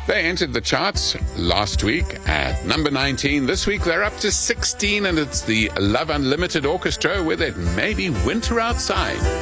They entered the charts last week at number 19. This week they're up to 16, and it's the Love Unlimited Orchestra with It May Be Winter Outside.